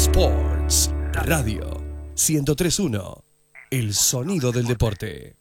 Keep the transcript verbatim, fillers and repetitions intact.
Sports Radio ciento tres punto uno. El sonido del deporte.